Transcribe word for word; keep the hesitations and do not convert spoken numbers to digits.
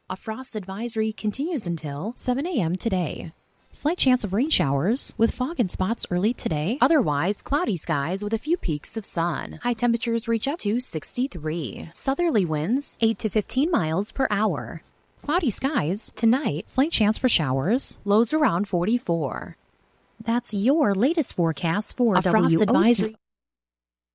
A frost advisory continues until seven a.m. today. Slight chance of rain showers with fog and spots early today. Otherwise, cloudy skies with a few peaks of sun. High temperatures reach up to sixty-three. Southerly winds eight to fifteen miles per hour. Cloudy skies Tonight, slight chance for showers. lows around forty-four. That's your latest forecast for A W O C. frost advisory.